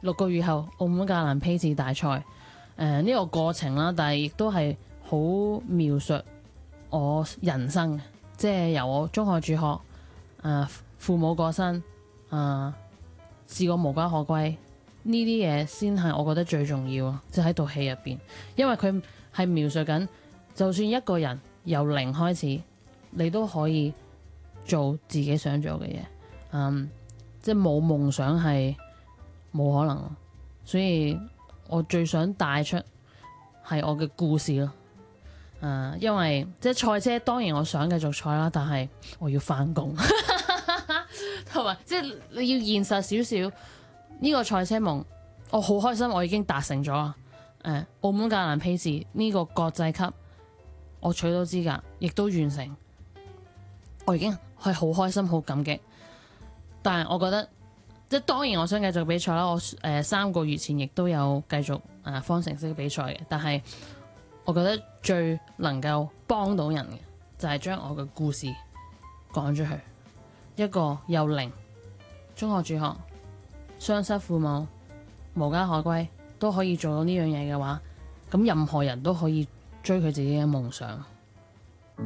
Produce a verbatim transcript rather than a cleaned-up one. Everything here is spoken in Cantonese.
六個月後澳門格蘭披治大賽，誒、呃、呢、這個過程啦，但係亦都係好描述我人生，即係由我中學輟學，誒、呃、父母過身，誒、呃、試過無家可歸，呢啲嘢先係我覺得最重要咯，即係喺套戲入邊，因為佢係描述緊，就算一個人由零開始，你都可以做自己想做嘅嘢，嗯，即係冇夢想係冇可能，所以我最想帶出係我嘅故事咯。誒、呃，因為即係賽車，當然我想繼續賽啦，但係我要翻工，同埋即係你要現實少少。呢、這個賽車夢，我好開心，我已經達成咗啦。誒、呃，澳門格蘭披治呢個國際級，我取到資格，亦都完成，我已經係好開心、好感激。但係我覺得。即係當然，我想繼續比賽啦。我誒、呃、三個月前亦都有繼續誒、呃、方程式比賽嘅，但係我覺得最能夠幫到人嘅就係將我嘅故事講出去。一個由零中學輟學、雙失父母、無家可歸都可以做到呢樣嘢嘅話，咁任何人都可以追佢自己嘅夢想。